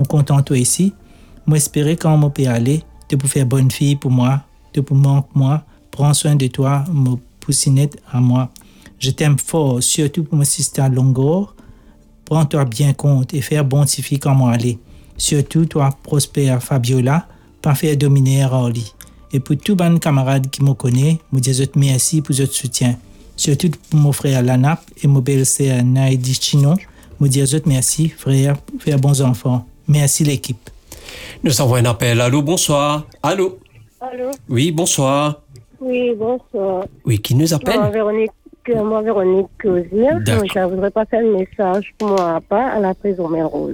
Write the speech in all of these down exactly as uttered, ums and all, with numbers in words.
content toi ici. Moi, espérer quand on peut aller, de pour faire bonne fille pour moi, de pour manquer moi, prends soin de toi, mon poussinette à moi. Je t'aime fort, surtout pour mon sister Longor. Prends-toi bien compte et faire bon fille quand moi aller. Surtout toi, Prosper Fabiola, pas faire dominer Raoli. Et pour tous les camarades qui me connaissent, je dis merci pour votre soutien. Surtout pour mon frère Lanap et mon belle-sœur Naïdi Chino, je dis merci, frère, faire bons enfants. Merci l'équipe. Nous avons un appel. Allô, bonsoir. Allô. Allô. Oui, bonsoir. Oui, bonsoir. Oui, qui nous appelle? Moi, Véronique, moi, Véronique Cosier. Je voudrais passer un message pour mon papa à la prison Melrose.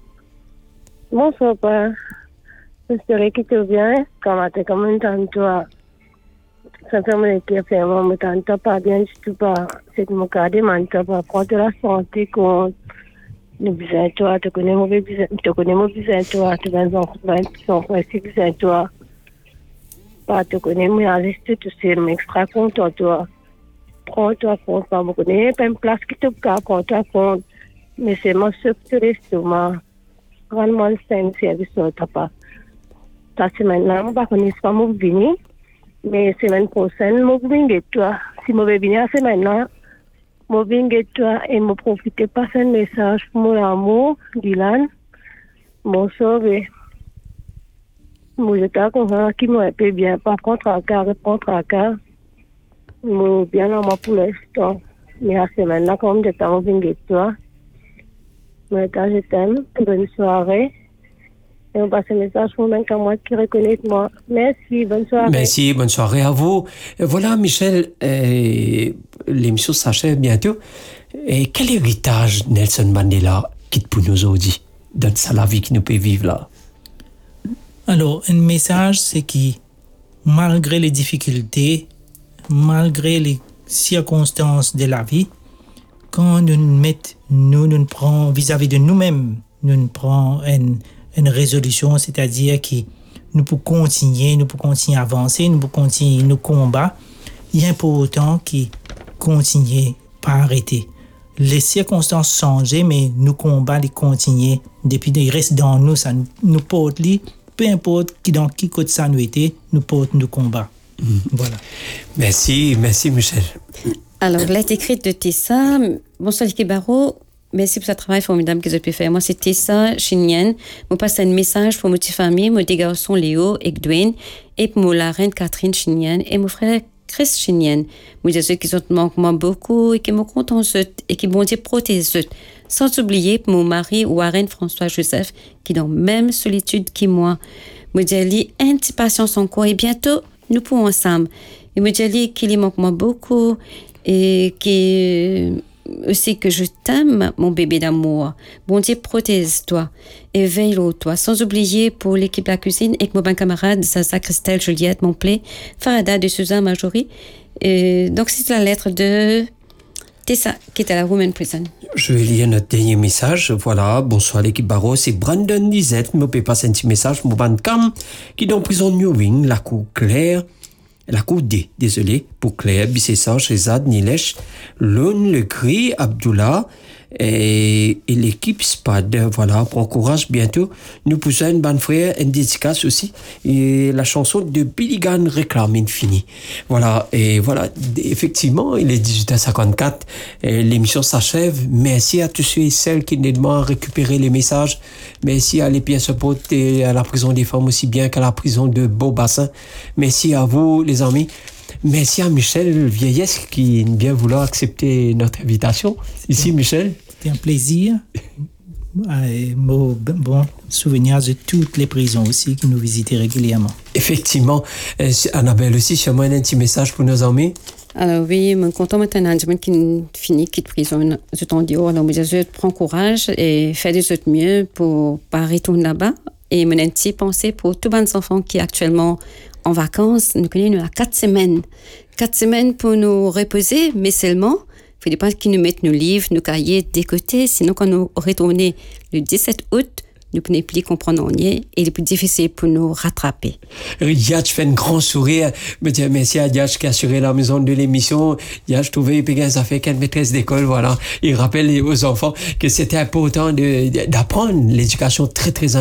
Bonsoir, papa. J'espère qu'il te bien. Comment t'es comme un tantois. Ça fait mon équipe, mon tantois pas bien du tout pas. C'est mon cas de mon tantois. Prends la santé compte. Nous besoin de toi, tu connais mon besoin, tu connais mon besoin de toi, tu vas en son principe besoin de toi. Pas te connais moi à l'est tout c'est extra content toi. Prends-toi compte, pas beaucoup connais pas une place qui te cas prends-toi compte. Mais c'est mon secteur l'estomac. Vraiment le sein service au papa. Ta semaine là, pas connais pas mon venir, mais semaine prochaine mon venir toi. Si mon venir la semaine là, je viens toi et je profite de passer un message pour mon amour, Dylan. Mon sauvé. Moi, je t'ai convaincu qu'il m'a fait bien. Par contre, à cas, contre à cas, je bien à moi pour l'instant. Mais à ce moment-là, comme je t'ai envie toi, je t'aime. Bonne soirée. Et on passe un message pour même qu'à moi qui reconnaît moi. Merci, bonne soirée. Merci, bonne soirée à vous. Voilà, Michel, euh, l'émission s'achève bientôt. Et quel héritage Nelson Mandela quitte pour nous aujourd'hui dans la vie qui nous peut vivre là? Alors, un message, c'est que malgré les difficultés, malgré les circonstances de la vie, quand nous mettons, nous nous prenons vis-à-vis de nous-mêmes, nous nous prenons une une résolution, c'est-à-dire que nous pouvons continuer, nous pouvons continuer à avancer, nous pouvons continuer nos combats. Il est important qu'ils continuent, pas arrêter. Les circonstances changent, mais nos combats, les continuer. Depuis, ils restent dans nous, ça nous, nous porte, peu importe qui dans qui côté ça nous était, nous porte nos combats. Mmh. Voilà. Merci, merci Michel. Alors, lettre écrite de Tessa. Bonsoir, Liké Barreau. Merci pour ce travail formidable que vous avez fait. Moi, c'est Tessa Chinienne. Je passe un message pour ma petite famille, mon deux garçons Léo et Gdwayne, et pour la reine Catherine Chinienne et mon frère Chris Chinienne. Je dis ceux qui sont manquent beaucoup et qui me content et qui vont dire protéger. Sans oublier pour mon mari Warren François Joseph, qui est dans la même solitude que moi. Je dis un petit patience encore et bientôt, nous pourrons ensemble. Et je dis qu'il manque beaucoup et qui aussi que je t'aime, mon bébé d'amour. Bon Dieu, protège-toi et veille-toi. Sans oublier pour l'équipe de la cuisine et que mon bon camarade, Zaza, Christelle, Juliette, mon play, Farada de Suzanne Marjorie. Et donc, c'est la lettre de Tessa, qui est à la Women Prison. Je vais lire notre dernier message. Voilà, bonsoir l'équipe Barreau. C'est Brandon Lisette. Me peut passer un petit message. Mon ban Cam, qui est dans la prison New Wing, la cour Claire. La cour D, désolé, pour Claire, Bissessa, Chezad, Nilesh, Lone, Le Gris, Abdullah et, et l'équipe S P A D. Voilà, prends courage bientôt. Nous poussons une bonne frère, une dédicace aussi. Et la chanson de Billy Gunn réclame infinie. Voilà, et voilà, effectivement, il est dix-huit heures cinquante-quatre. Et l'émission s'achève. Merci à tous ceux et celles qui nous demandent à récupérer les messages. Merci à l'E P S Pote et à la prison des femmes aussi bien qu'à la prison de Beaubassin. Merci à vous, les amis. Merci à Michel Vieillesse qui vient vouloir accepter notre invitation. Ici, Michel. C'était un plaisir. Et bon, bon souvenir de toutes les prisons aussi qui nous visitaient régulièrement. Effectivement. Annabelle aussi, j'ai un petit message pour nos amis. Alors oui, je suis content maintenant qui finit, quitte prison. Je t'en dis, alors je prends courage et fais des autres mieux pour pas retourner là-bas. Et je me petit pensée pour tous les enfants qui actuellement en vacances. Nous connaissons à quatre semaines. Quatre semaines pour nous reposer, mais seulement, il ne faut pas qu'ils nous mettent nos livres, nos cahiers de côté. Sinon, quand nous retournons le dix-sept août, nous ne pouvons plus comprendre on y est, et il est plus difficile pour nous rattraper. Diach fait un grand sourire, me dit merci à Diach qui a assuré la maison de l'émission. Diach trouvait que ça fait qu'une maîtresse d'école, voilà. Il rappelle aux enfants que c'était important de, d'apprendre l'éducation très très importante.